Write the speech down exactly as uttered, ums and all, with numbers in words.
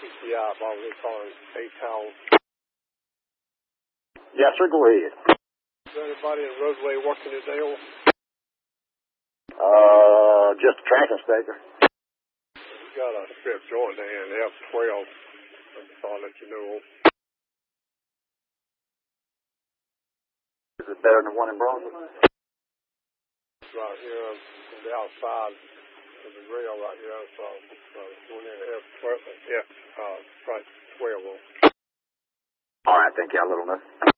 T C I, Bob, they call it A-Town. Yes, sir, go ahead. Is there anybody in the roadway working today? Or? Uh, just a track inspector. We got a strip joint there in F twelve. So I'll let you know. Is it better than the one in Bronson? Right here on the outside of the rail right here. So uh, going in F twelve. Yeah, uh, right twelve. All right, thank you. A little bit.